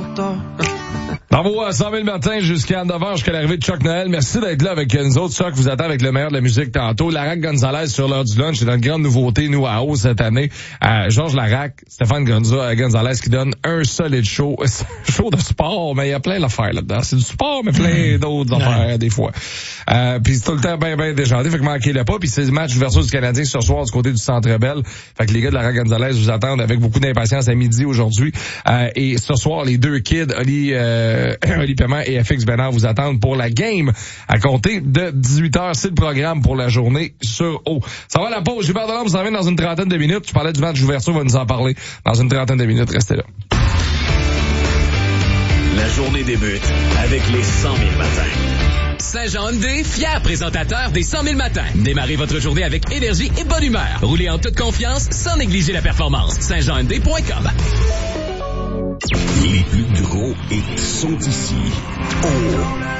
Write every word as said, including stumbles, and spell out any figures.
retard. Bravo à cent mille matin jusqu'à neuf heures, jusqu'à l'arrivée de Chuck Noël. Merci d'être là avec nous autres. Chuck vous attend avec le meilleur de la musique tantôt. Larac Gonzalez sur l'heure du lunch. C'est une grande nouveauté, nous, à haut cette année. Euh, Georges Larac, Stéphane Gonzalez qui donne un solide show. Show de sport, mais il y a plein d'affaires là-dedans. C'est du sport, mais plein d'autres affaires, ouais. Des fois. Euh, puis c'est tout le temps bien, bien déjanté. Fait que manquez-le pas. Puis c'est le match d'ouverture du Canadien ce soir du côté du Centre Bell. Fait que les gars de Larac Gonzalez vous attendent avec beaucoup d'impatience à midi aujourd'hui. Euh, et ce soir, les deux kids, Oli, euh, Oli Paiement et F X Bénard vous attendent pour la game à compter de dix-huit heures. C'est le programme pour la journée sur eau. Ça va la pause. Gilbert Delorme vous en vient dans une trentaine de minutes. Je parlais du match d'ouverture, on va nous en parler dans une trentaine de minutes. Restez là. La journée débute avec les cent mille matins. Saint-Jean Hyundai, fier présentateur des cent mille matins. Démarrez votre journée avec énergie et bonne humeur. Roulez en toute confiance sans négliger la performance. saint jean hyundai point com. Les plus gros hits sont ici. Oh!